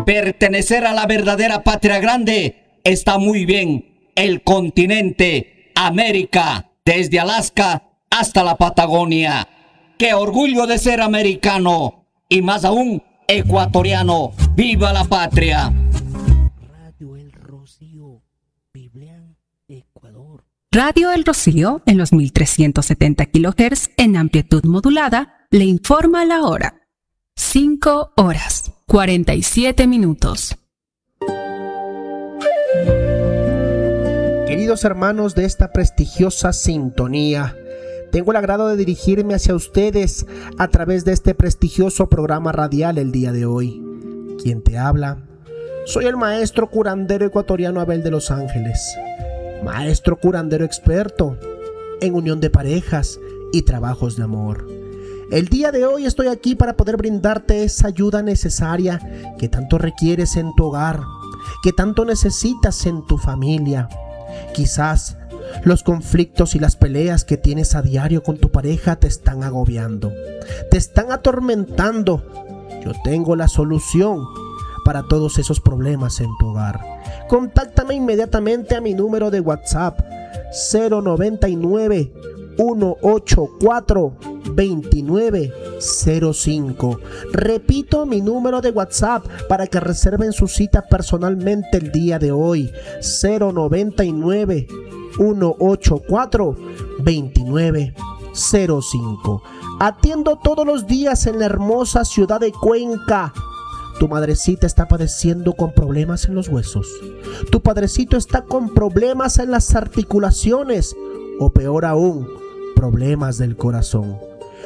Pertenecer a la verdadera patria grande está muy bien. El continente América, desde Alaska hasta la Patagonia. ¡Qué orgullo de ser americano! Y más aún, ecuatoriano. ¡Viva la patria! Radio El Rocío, Biblián, Ecuador. Radio El Rocío, en los 1370 kHz en amplitud modulada, le informa la hora. 5 horas, 47 minutos. Queridos hermanos de esta prestigiosa sintonía, tengo el agrado de dirigirme hacia ustedes a través de este prestigioso programa radial el día de hoy. ¿Quién te habla? Soy el maestro curandero ecuatoriano Abel de los Ángeles, maestro curandero experto en unión de parejas y trabajos de amor. El día de hoy estoy aquí para poder brindarte esa ayuda necesaria que tanto requieres en tu hogar, que tanto necesitas en tu familia. Quizás los conflictos y las peleas que tienes a diario con tu pareja te están agobiando, te están atormentando. Yo tengo la solución para todos esos problemas en tu hogar. Contáctame inmediatamente a mi número de WhatsApp 099 184 2905. Repito mi número de WhatsApp para que reserven su cita personalmente el día de hoy. 099 184 2905. Atiendo todos los días en la hermosa ciudad de Cuenca. Tu madrecita está padeciendo con problemas en los huesos. Tu padrecito está con problemas en las articulaciones, o peor aún, problemas del corazón.